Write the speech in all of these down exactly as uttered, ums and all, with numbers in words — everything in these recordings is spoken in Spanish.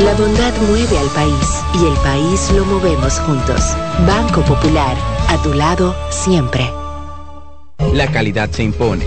La bondad mueve al país y el país lo movemos juntos. Banco Popular, a tu lado siempre. La calidad se impone.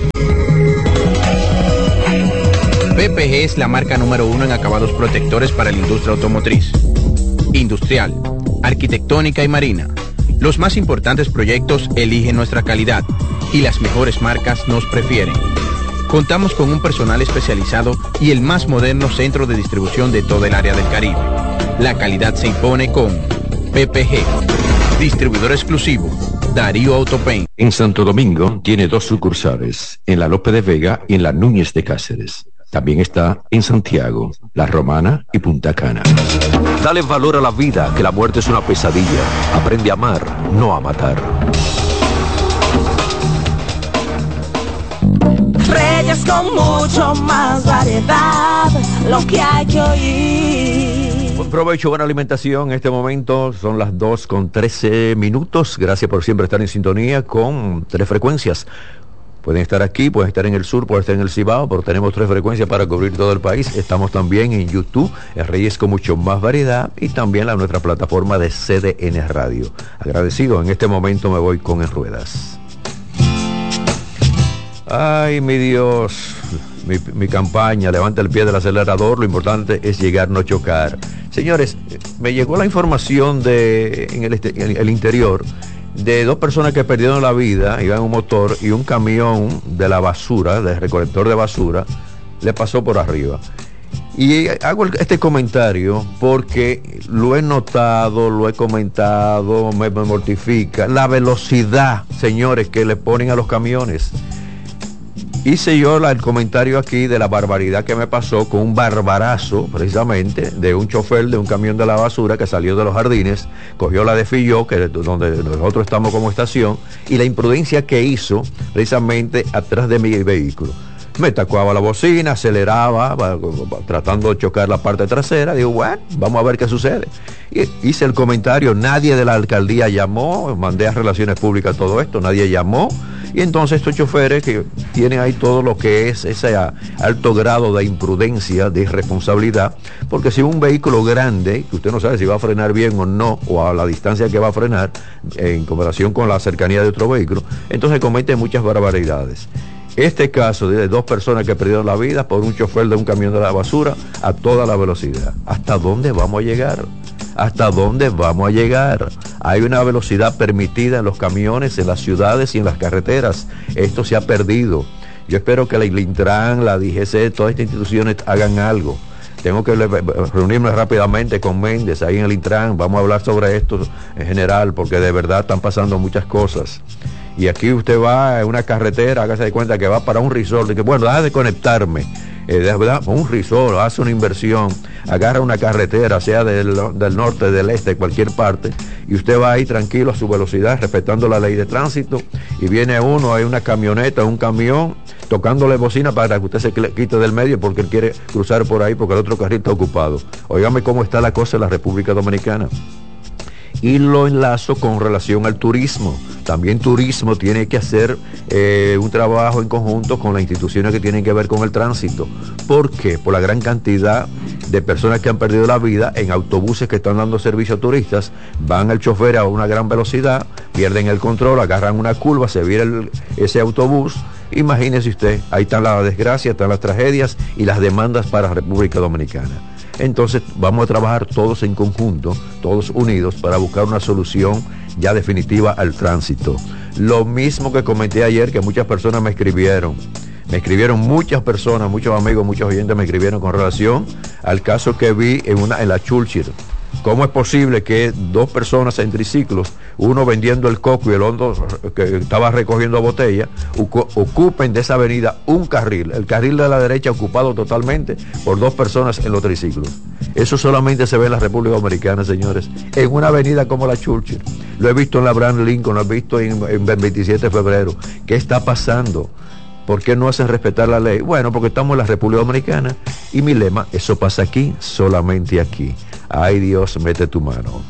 P P G es la marca número uno en acabados protectores para la industria automotriz, industrial, arquitectónica y marina. Los más importantes proyectos eligen nuestra calidad y las mejores marcas nos prefieren. Contamos con un personal especializado y el más moderno centro de distribución de toda el área del Caribe. La calidad se impone con P P G. Distribuidor exclusivo, Darío Autopaint. En Santo Domingo tiene dos sucursales, en la Lope de Vega y en la Núñez de Cáceres. También está en Santiago, La Romana y Punta Cana. Dale valor a la vida, que la muerte es una pesadilla. Aprende a amar, no a matar. Reyes con mucho más variedad, lo que hay que oír. Buen provecho, buena alimentación. En este momento son las dos con trece minutos. Gracias por siempre estar en sintonía con tres frecuencias. Pueden estar aquí, pueden estar en el sur, pueden estar en el Cibao, pero tenemos tres frecuencias para cubrir todo el país. Estamos también en YouTube, en Reyes con mucho más variedad, y también en nuestra plataforma de C D N Radio. Agradecido, en este momento me voy con En Ruedas. Ay, mi Dios, mi, mi campaña, levanta el pie del acelerador, lo importante es llegar, no chocar. Señores, me llegó la información de en el, en el interior de dos personas que perdieron la vida, iban en un motor y un camión de la basura, de recolector de basura, le pasó por arriba. Y hago este comentario porque lo he notado, lo he comentado, me, me mortifica, la velocidad, señores, que le ponen a los camiones. Hice yo la, el comentario aquí de la barbaridad que me pasó con un barbarazo, precisamente, de un chofer de un camión de la basura que salió de los jardines, cogió la de Filló, que es donde nosotros estamos como estación, y la imprudencia que hizo, precisamente, atrás de mi vehículo. Me tacaba la bocina, aceleraba, va, va, tratando de chocar la parte trasera. Digo, bueno, vamos a ver qué sucede. Y hice el comentario, nadie de la alcaldía llamó, mandé a Relaciones Públicas todo esto, nadie llamó. Y entonces estos choferes que tienen ahí todo lo que es ese alto grado de imprudencia, de irresponsabilidad, porque si un vehículo grande, que usted no sabe si va a frenar bien o no, o a la distancia que va a frenar, en comparación con la cercanía de otro vehículo, entonces cometen muchas barbaridades. Este caso de dos personas que perdieron la vida por un chofer de un camión de la basura a toda la velocidad. ¿Hasta dónde vamos a llegar? ¿Hasta dónde vamos a llegar? Hay una velocidad permitida en los camiones, en las ciudades y en las carreteras. Esto se ha perdido. Yo espero que la Intran, la D G C, todas estas instituciones hagan algo. Tengo que reunirme rápidamente con Méndez ahí en el Intran. Vamos a hablar sobre esto en general, porque de verdad están pasando muchas cosas. Y aquí usted va en una carretera, hágase de cuenta que va para un resort, y que bueno, deja de conectarme, eh, de verdad, un resort, hace una inversión, agarra una carretera, sea del, del norte, del este, de cualquier parte, y usted va ahí tranquilo a su velocidad, respetando la ley de tránsito, y viene uno, hay una camioneta, un camión, tocándole bocina para que usted se quite del medio porque él quiere cruzar por ahí porque el otro carril está ocupado. Óigame cómo está la cosa en la República Dominicana. Y lo enlazo con relación al turismo. También turismo tiene que hacer eh, un trabajo en conjunto con las instituciones que tienen que ver con el tránsito. ¿Por qué? Por la gran cantidad de personas que han perdido la vida en autobuses que están dando servicio a turistas. Van el chofer a una gran velocidad, pierden el control, agarran una curva, se vira el, ese autobús. Imagínese usted, ahí están las desgracias, están las tragedias y las demandas para la República Dominicana. Entonces vamos a trabajar todos en conjunto, todos unidos, para buscar una solución ya definitiva al tránsito. Lo mismo que comenté ayer, que muchas personas me escribieron. Me escribieron muchas personas, muchos amigos, muchos oyentes me escribieron con relación al caso que vi en, una, en la Churchill. ¿Cómo es posible que dos personas en triciclos, uno vendiendo el coco y el otro que estaba recogiendo botella, ocupen de esa avenida un carril, el carril de la derecha ocupado totalmente por dos personas en los triciclos? Eso solamente se ve en la República Dominicana, señores, en una avenida como la Churchill. Lo he visto en la Abraham Lincoln, lo he visto en, en veintisiete de febrero. ¿Qué está pasando? ¿Por qué no hacen respetar la ley? Bueno, porque estamos en la República Dominicana y mi lema, eso pasa aquí, solamente aquí. Ay, Dios, mete tu mano.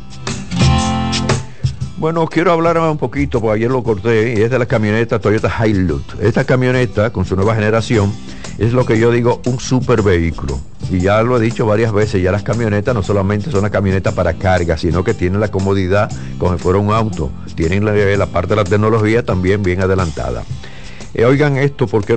Bueno, quiero hablar un poquito, porque ayer lo corté, y es de la camioneta Toyota Hilux. Esta camioneta, con su nueva generación, es lo que yo digo un super vehículo. Y ya lo he dicho varias veces, ya las camionetas no solamente son una camioneta para carga, sino que tienen la comodidad como si fuera un auto. Tienen la, la parte de la tecnología también bien adelantada. Eh, oigan esto, porque